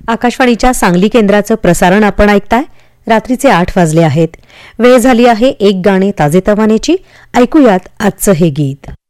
आकाशवाणीच्या सांगली केंद्राचं प्रसारण आपण ऐकताय. रात्रीचे 8 वाजले आहेत. वेळ झाली आहे एक गाणे ताजेतवानेची. ऐकूयात आजचं हे गीत.